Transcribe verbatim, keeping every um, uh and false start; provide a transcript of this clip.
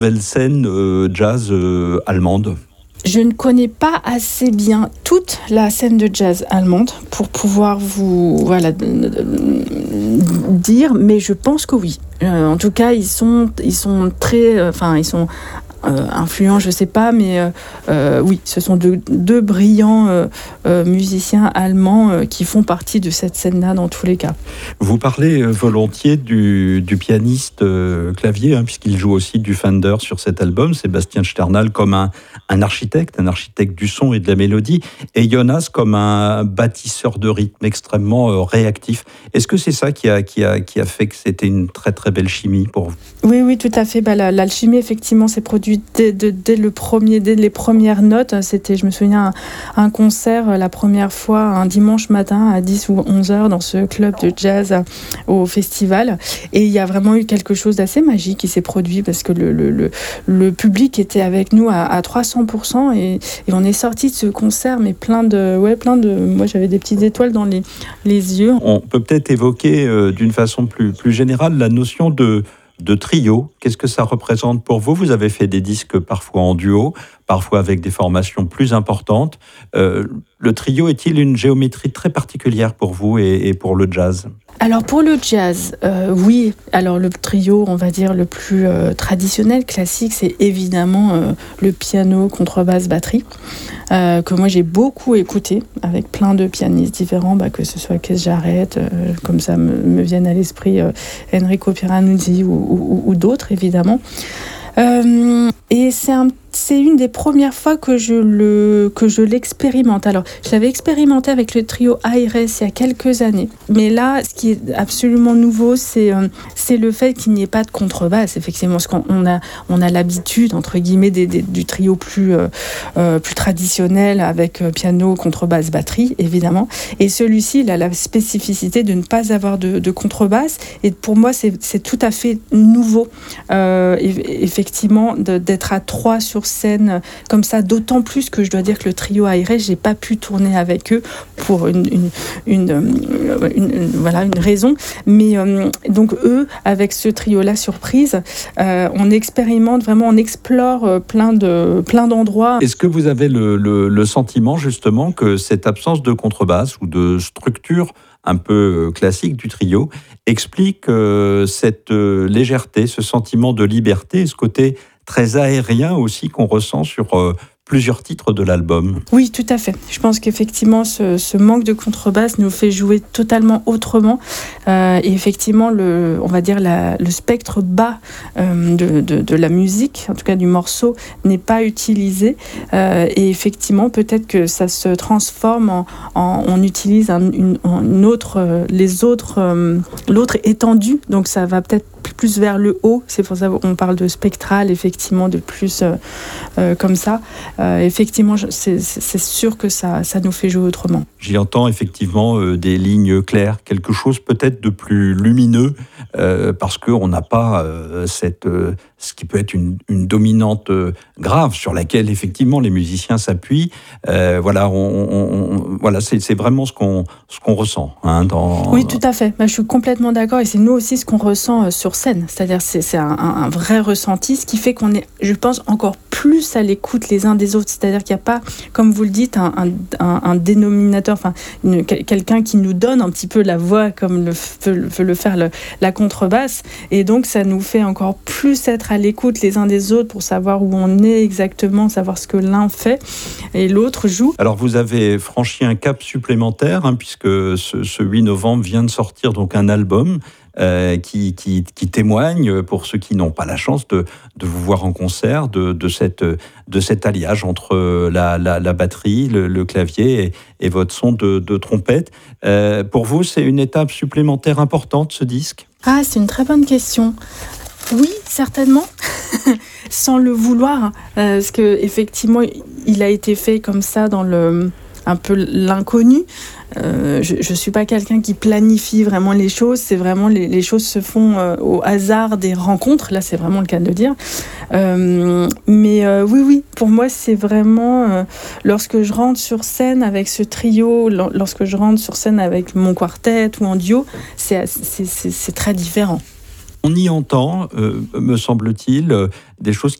Belle scène euh, jazz euh, allemande. Je ne connais pas assez bien toute la scène de jazz allemande pour pouvoir vous voilà, dire, mais je pense que oui. Euh, en tout cas, ils sont, ils sont très, enfin, euh, ils sont euh, influents, je ne sais pas, mais euh, euh, oui, ce sont deux, deux brillants euh, euh, musiciens allemands euh, qui font partie de cette scène-là dans tous les cas. Vous parlez volontiers du, du pianiste euh, clavier, hein, puisqu'il joue aussi du Fender sur cet album, Sébastien Sternal, comme un, un architecte, un architecte du son et de la mélodie, et Jonas comme un bâtisseur de rythme extrêmement euh, réactif. Est-ce que c'est ça qui a, qui, a, qui a fait que c'était une très très belle chimie pour vous ? Oui, oui, tout à fait. Bah, la, l'alchimie, effectivement, s'est produite dès, de, dès, le premier, dès les premières notes. C'était, je me souviens, un, un concert la première fois, un dimanche matin à dix ou onze heures dans ce club de jazz au festival. Et il y a vraiment eu quelque chose d'assez magique qui s'est produit parce que le, le, le, le public était avec nous à, à trois cents pour cent et, et on est sorti de ce concert, mais plein de, ouais, plein de, moi j'avais des petites étoiles dans les, les yeux. On peut peut-être évoquer euh, d'une façon plus, plus générale la notion de de trio. Qu'est-ce que ça représente pour vous ? Vous avez fait des disques parfois en duo, parfois avec des formations plus importantes. Euh, le trio est-il une géométrie très particulière pour vous et, et pour le jazz ? Alors pour le jazz, euh, oui. Alors le trio, on va dire le plus euh, traditionnel, classique, c'est évidemment euh, le piano, contrebasse, batterie, euh, que moi j'ai beaucoup écouté avec plein de pianistes différents, bah, que ce soit Keith Jarrett, euh, comme ça me, me viennent à l'esprit euh, Enrico Pieranuzzi ou, ou, ou d'autres évidemment. Euh, et c'est un C'est une des premières fois que je, le, que je l'expérimente. Alors, je l'avais expérimenté avec le trio Ayres il y a quelques années. Mais là, ce qui est absolument nouveau, c'est, euh, c'est le fait qu'il n'y ait pas de contrebasse. Effectivement, parce qu'on on a, on a l'habitude, entre guillemets, des, des, du trio plus, euh, euh, plus traditionnel avec euh, piano, contrebasse, batterie, évidemment. Et celui-ci, il a la spécificité de ne pas avoir de, de contrebasse. Et pour moi, c'est, c'est tout à fait nouveau, euh, effectivement, de, d'être à trois sur scène comme ça, d'autant plus que je dois dire que le trio Ayres, j'ai pas pu tourner avec eux pour une, une, une, une, une voilà, une raison, mais euh, donc eux, avec ce trio-là surprise, euh, on expérimente vraiment, on explore euh, plein, de, plein d'endroits. Est-ce que vous avez le, le, le sentiment justement que cette absence de contrebasse ou de structure un peu classique du trio explique euh, cette euh, légèreté, ce sentiment de liberté, ce côté très aérien aussi qu'on ressent sur euh, plusieurs titres de l'album? Oui, tout à fait. Je pense qu'effectivement, ce, ce manque de contrebasse nous fait jouer totalement autrement. Euh, et effectivement, le, on va dire la, le spectre bas euh, de, de, de la musique, en tout cas du morceau, n'est pas utilisé. Euh, et effectivement, peut-être que ça se transforme en... en on utilise un, une, une autre, euh, les autres, euh, l'autre étendue. Donc ça va peut-être plus vers le haut. C'est pour ça qu'on parle de spectral, effectivement, de plus euh, euh, comme ça. Euh, effectivement, c'est, c'est sûr que ça, ça nous fait jouer autrement. J'y entends effectivement euh, des lignes claires, quelque chose peut-être de plus lumineux, euh, parce qu'on n'a pas euh, cette, euh, ce qui peut être une, une dominante euh, grave sur laquelle effectivement les musiciens s'appuient. Euh, voilà, on, on, on, voilà c'est, c'est vraiment ce qu'on, ce qu'on ressent. Hein, dans... Oui, tout à fait. Bah, je suis complètement d'accord et c'est nous aussi ce qu'on ressent euh, sur scène. C'est-à-dire c'est, c'est un, un, un vrai ressenti, ce qui fait qu'on est, je pense, encore plus à l'écoute les uns des autres. C'est-à-dire qu'il n'y a pas, comme vous le dites, un, un, un, un dénominateur, enfin, une, quelqu'un qui nous donne un petit peu la voix comme le, veut, veut le faire le, la contrebasse. Et donc, ça nous fait encore plus être à l'écoute les uns des autres pour savoir où on est exactement, savoir ce que l'un fait et l'autre joue. Alors, vous avez franchi un cap supplémentaire, hein, puisque ce, ce huit novembre vient de sortir donc un album Euh, qui, qui, qui témoigne, pour ceux qui n'ont pas la chance de, de vous voir en concert, de, de, cette, de cet alliage entre la, la, la batterie, le, le clavier et, et votre son de, de trompette. Euh, pour vous, c'est une étape supplémentaire importante, ce disque ? Ah, c'est une très bonne question. Oui, certainement, sans le vouloir, hein, euh, parce qu'effectivement, il a été fait comme ça dans le... un peu l'inconnu. Euh, je ne suis pas quelqu'un qui planifie vraiment les choses, c'est vraiment les, les choses se font euh, au hasard des rencontres, là c'est vraiment le cas de le dire. Euh, mais euh, oui, oui, pour moi c'est vraiment, euh, lorsque je rentre sur scène avec ce trio, lorsque je rentre sur scène avec mon quartet ou en duo, c'est, c'est, c'est, c'est très différent. On y entend, euh, me semble-t-il, euh, des choses